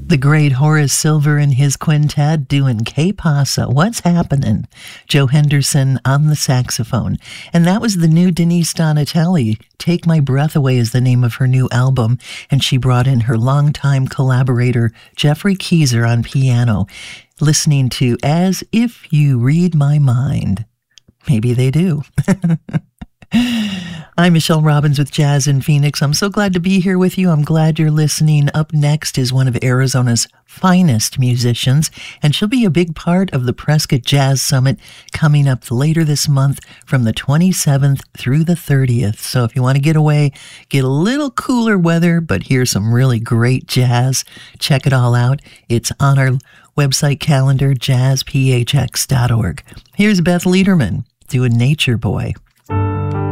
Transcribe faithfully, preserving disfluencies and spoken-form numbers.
The great Horace Silver and his quintet doing Que Pasa, What's Happening? Joe Henderson on the saxophone. And that was the new Denise Donatelli. Take My Breath Away is the name of her new album. And she brought in her longtime collaborator, Jeffrey Keyser, on piano, listening to As If You Read My Mind. Maybe they do. I'm Michelle Robbins with Jazz in Phoenix. I'm so glad to be here with you. I'm glad you're listening. Up next is one of Arizona's finest musicians, and she'll be a big part of the Prescott Jazz Summit coming up later this month from the twenty-seventh through the thirtieth. So if you want to get away, get a little cooler weather, but hear some really great jazz, check it all out. It's on our website calendar, jazz p h x dot org. Here's Beth Lederman doing Nature Boy.